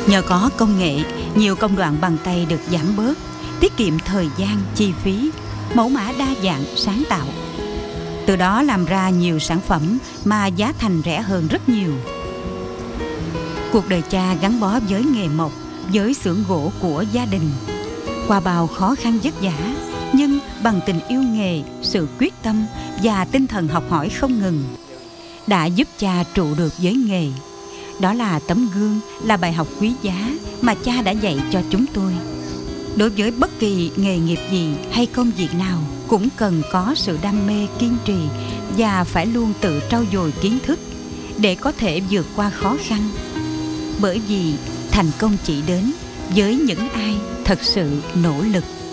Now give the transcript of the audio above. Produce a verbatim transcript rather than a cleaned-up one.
Nhờ có công nghệ, nhiều công đoạn bằng tay được giảm bớt, tiết kiệm thời gian, chi phí, mẫu mã đa dạng, sáng tạo. Từ đó làm ra nhiều sản phẩm mà giá thành rẻ hơn rất nhiều. Cuộc đời cha gắn bó với nghề mộc, với xưởng gỗ của gia đình. Qua bao khó khăn vất vả, nhưng bằng tình yêu nghề, sự quyết tâm và tinh thần học hỏi không ngừng, đã giúp cha trụ được với nghề. Đó là tấm gương, là bài học quý giá mà cha đã dạy cho chúng tôi. Đối với bất kỳ nghề nghiệp gì hay công việc nào cũng cần có sự đam mê, kiên trì và phải luôn tự trau dồi kiến thức để có thể vượt qua khó khăn. Bởi vì thành công chỉ đến với những ai thật sự nỗ lực.